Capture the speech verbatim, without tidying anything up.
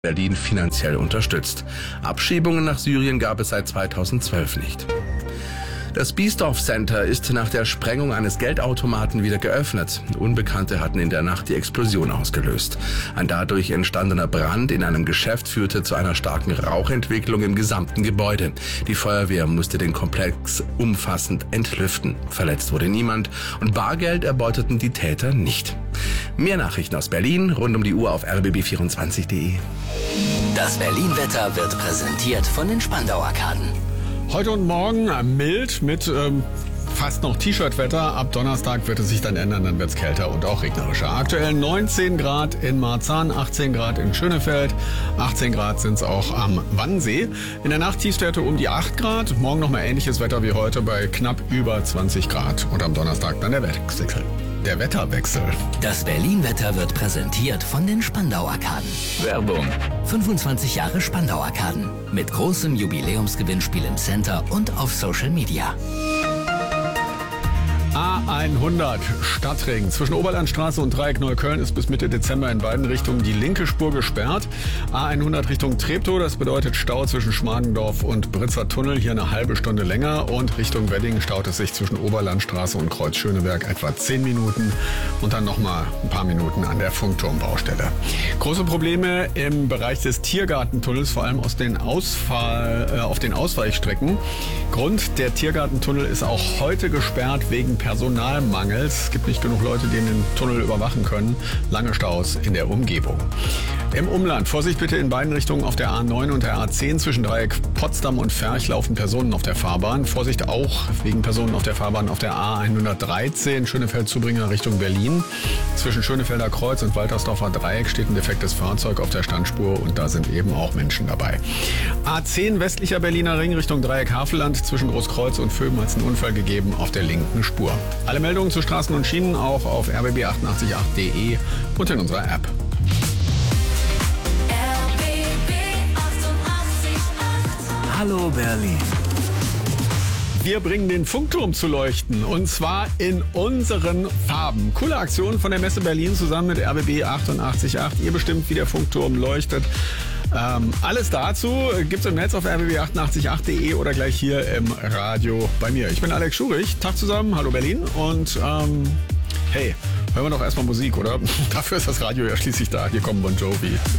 Berlin finanziell unterstützt. Abschiebungen nach Syrien gab es seit zweitausendzwölf nicht. Das Biesdorf Center ist nach der Sprengung eines Geldautomaten wieder geöffnet. Unbekannte hatten in der Nacht die Explosion ausgelöst. Ein dadurch entstandener Brand in einem Geschäft führte zu einer starken Rauchentwicklung im gesamten Gebäude. Die Feuerwehr musste den Komplex umfassend entlüften. Verletzt wurde niemand und Bargeld erbeuteten die Täter nicht. Mehr Nachrichten aus Berlin rund um die Uhr auf r b b vierundzwanzig punkt de. Das Berlin-Wetter wird präsentiert von den Spandau-Arkaden. Heute und morgen mild mit ähm, fast noch T-Shirt-Wetter. Ab Donnerstag wird es sich dann ändern, dann wird es kälter und auch regnerischer. Aktuell neunzehn Grad in Marzahn, achtzehn Grad in Schönefeld, achtzehn Grad sind es auch am Wannsee. In der Nacht Tiefstwerte um die acht Grad. Morgen nochmal ähnliches Wetter wie heute bei knapp über zwanzig Grad. Und am Donnerstag dann der Wetterwechsel. Der Wetterwechsel. Das Berlin-Wetter wird präsentiert von den Spandau-Arkaden. Werbung. fünfundzwanzig Jahre Spandau-Arkaden. Mit großem Jubiläumsgewinnspiel im Center und auf Social Media. A hundert Stadtring. Zwischen Oberlandstraße und Dreieck Neukölln ist bis Mitte Dezember in beiden Richtungen die linke Spur gesperrt. A hundert Richtung Treptow, das bedeutet Stau zwischen Schmargendorf und Britzer Tunnel, hier eine halbe Stunde länger. Und Richtung Wedding staut es sich zwischen Oberlandstraße und Kreuz Schöneberg etwa zehn Minuten und dann nochmal ein paar Minuten an der Funkturmbaustelle. Große Probleme im Bereich des Tiergartentunnels, vor allem aus den Ausfall, äh, auf den Ausweichstrecken. Grund, der Tiergartentunnel ist auch heute gesperrt wegen Personalmangels. Es gibt nicht genug Leute, die den Tunnel überwachen können. Lange Staus in der Umgebung. Im Umland, Vorsicht bitte in beiden Richtungen auf der A neun und der A zehn. Zwischen Dreieck Potsdam und Ferch laufen Personen auf der Fahrbahn. Vorsicht auch wegen Personen auf der Fahrbahn auf der A hundertdreizehn, Schönefeld-Zubringer Richtung Berlin. Zwischen Schönefelder Kreuz und Waltersdorfer Dreieck steht ein defektes Fahrzeug auf der Standspur und da sind eben auch Menschen dabei. A zehn westlicher Berliner Ring Richtung Dreieck Havelland. Zwischen Großkreuz und Vöben hat es einen Unfall gegeben auf der linken Spur. Alle Meldungen zu Straßen und Schienen auch auf r b b achtundachtzig Punkt acht punkt de und in unserer App. Hallo Berlin. Wir bringen den Funkturm zu leuchten und zwar in unseren Farben. Coole Aktion von der Messe Berlin zusammen mit R B B achtundachtzig Punkt acht. Ihr bestimmt, wie der Funkturm leuchtet. Ähm, alles dazu gibt's im Netz auf r b b achtundachtzig Punkt acht punkt de oder gleich hier im Radio bei mir. Ich bin Alex Schurich. Tag zusammen, hallo Berlin und ähm, hey, hören wir doch erstmal Musik, oder? Dafür ist das Radio ja schließlich da. Hier kommt Bon Jovi.